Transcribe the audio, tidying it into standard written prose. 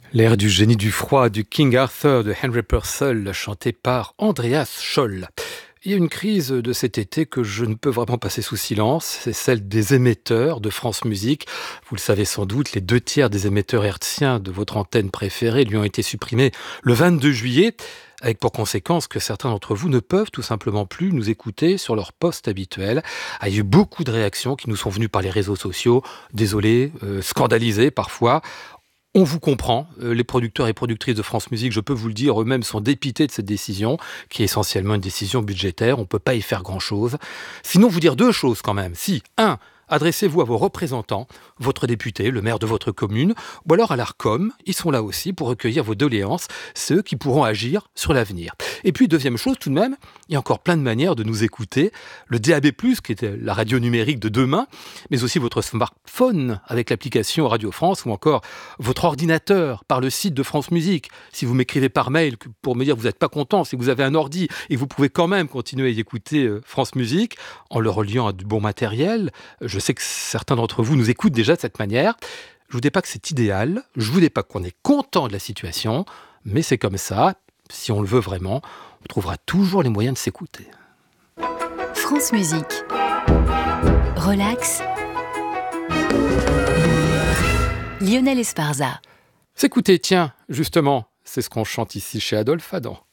L'air du génie du froid du King Arthur de Henry Purcell, chanté par Andreas Scholl. Il y a une crise de cet été que je ne peux vraiment passer sous silence, c'est celle des émetteurs de France Musique. Vous le savez sans doute, les 2/3 des émetteurs hertziens de votre antenne préférée lui ont été supprimés le 22 juillet, avec pour conséquence que certains d'entre vous ne peuvent tout simplement plus nous écouter sur leur poste habituel. Il y a eu beaucoup de réactions qui nous sont venues par les réseaux sociaux, désolés, scandalisés parfois. On vous comprend, les producteurs et productrices de France Musique, je peux vous le dire, eux-mêmes sont dépités de cette décision, qui est essentiellement une décision budgétaire, on ne peut pas y faire grand-chose. Sinon, vous dire deux choses quand même. Si, un, adressez-vous à vos représentants, votre député, le maire de votre commune, ou alors à l'Arcom, ils sont là aussi pour recueillir vos doléances, ceux qui pourront agir sur l'avenir. Et puis, deuxième chose, tout de même, il y a encore plein de manières de nous écouter. Le DAB+, qui est la radio numérique de demain, mais aussi votre smartphone avec l'application Radio France, ou encore votre ordinateur par le site de France Musique. Si vous m'écrivez par mail pour me dire que vous n'êtes pas content, si vous avez un ordi, et vous pouvez quand même continuer à y écouter France Musique, en le reliant à du bon matériel. Je sais que certains d'entre vous nous écoutent déjà de cette manière. Je ne vous dis pas que c'est idéal, je ne vous dis pas qu'on est content de la situation, mais c'est comme ça. Si on le veut vraiment, on trouvera toujours les moyens de s'écouter. France Musique. Relax. Lionel Esparza. S'écouter, tiens, justement, c'est ce qu'on chante ici chez Adolphe Adam.